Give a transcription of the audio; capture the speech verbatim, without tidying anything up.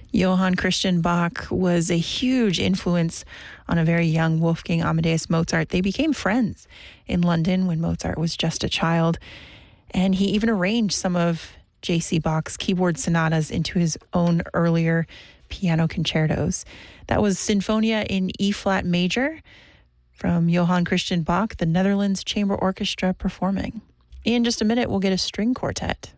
Johann Christian Bach was a huge influence on a very young Wolfgang Amadeus Mozart. They became friends in London when Mozart was just a child, and he even arranged some of J C. Bach's keyboard sonatas into his own earlier piano concertos. That was Sinfonia in E-flat major from Johann Christian Bach, the Netherlands Chamber Orchestra performing. In just a minute, we'll get a string quartet.